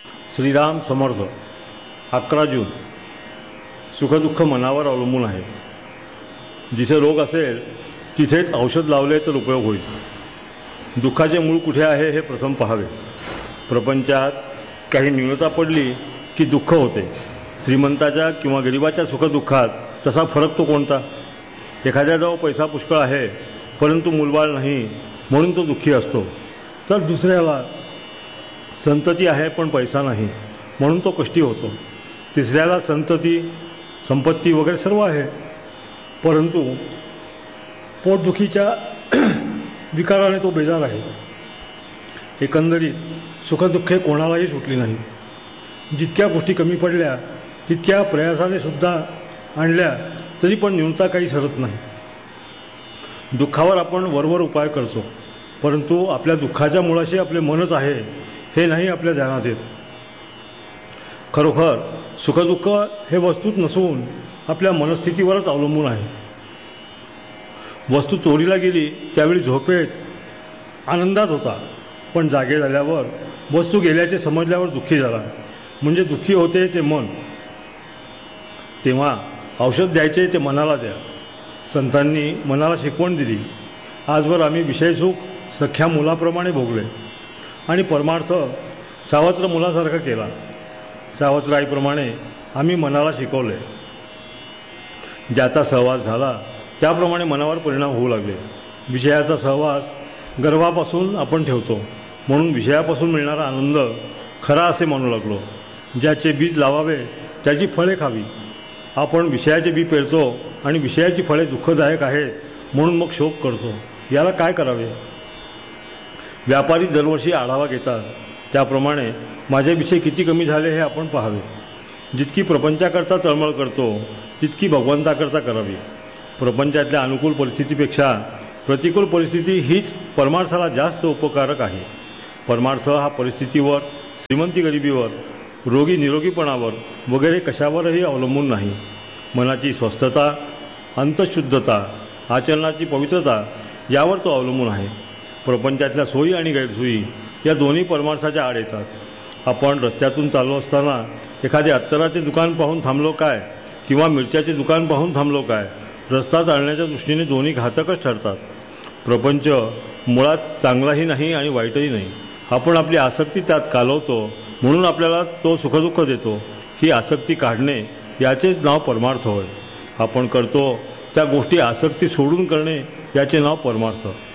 श्रीराम समर्थ. 11 जून. सुखदुःख मनावर अवलंबून आहे. जिथे रोग असेल तिथेच औषध लावले तर उपयोग होईल. दुःखाचे मूळ कुठे आहे हे प्रथम पाहावे. प्रपंचात काही न्यूनता पडली की दुःख होते. श्रीमंताच्या किंवा गरिबाच्या सुखदुःखात तसा फरक तो कोणता? एखाद्याजवळ पैसा पुष्कळ आहे परंतु मूलबाळ नाही म्हणून तो दुःखी असतो, तर दुसऱ्याला संतती आहे पण पैसा नाही म्हणून तो कष्टी होतो. तिसऱ्याला संतती, संपत्ती वगैरे सर्व आहे परंतु पोटदुखीच्या विकाराने तो बेजार आहे. एकंदरीत सुखदुःखे कोणालाही सुटली नाही. जितक्या गोष्टी कमी पडल्या तितक्या प्रयासाने सुद्धा आणल्या तरी पण न्यूनता काही सरत नाही. दुःखावर आपण वरवर उपाय करतो परंतु आपल्या दुःखाच्या मुळाशी आपले मनच आहे हे नाही आपल्या ध्यानात येत. खरोखर सुखदुःख हे वस्तूत नसून आपल्या मनस्थितीवरच अवलंबून आहे. वस्तू चोरीला गेली त्यावेळी झोपेत आनंदात होता पण जागे झाल्यावर वस्तू गेल्याचे समजल्यावर दुःखी झाला. म्हणजे दुःखी होते ते मन. तेव्हा औषध द्यायचे ते मनाला द्या. संतांनी मनाला शिकवण दिली. आजवर आम्ही विषयसुख सख्या मुलाप्रमाणे भोगले आणि परमार्थ सावत्र मुलासारखा केला. सावत्र आईप्रमाणे आम्ही मनाला शिकवले. ज्याचा सहवास झाला त्याप्रमाणे मनावर परिणाम होऊ लागले. विषयाचा सहवास गर्भापासून आपण ठेवतो म्हणून विषयापासून मिळणारा आनंद खरा असे म्हणू लागलो. ज्याचे बीज लावावे त्याची फळे खावी. आपण विषयाचे बी पेरतो आणि विषयाची फळे दुःखदायक आहेत म्हणून मग शोक करतो. याला काय करावे? व्यापारी दरवर्षी आढावा घेतात त्याप्रमाणे माझे विषय किती कमी झाले हे आपण पाहावे. जितकी प्रपंचाकरता तळमळ करतो तितकी भगवंताकरता करावी. प्रपंचातल्या अनुकूल परिस्थितीपेक्षा प्रतिकूल परिस्थिती हीच परमार्थाला जास्त उपकारक आहे. परमार्थ हा परिस्थितीवर, श्रीमंती गरिबीवर, रोगी निरोगीपणावर वगैरे कशावरही अवलंबून नाही. मनाची स्वस्थता, अंतःशुद्धता, आचरणाची पवित्रता यावर तो अवलंबून आहे. प्रपंचातल्या सोयी आणि गैरसोयी या दोन्ही परमार्थाच्या आड येतात. आपण रस्त्यातून चालू असताना एखादे अत्तराचे दुकान पाहून थांबलो काय किंवा मिरच्याचे दुकान पाहून थांबलो काय, रस्ता चालण्याच्या दृष्टीने दोन्ही घातकच ठरतात. प्रपंच मुळात चांगलाही नाही आणि वाईटही नाही. आपण आपली आसक्ती त्यात कालवतो म्हणून आपल्याला तो सुखदुःख देतो. ही आसक्ती काढणे याचेच नाव परमार्थ होय. आपण करतो त्या गोष्टी आसक्ती सोडून करणे याचे नाव परमार्थ.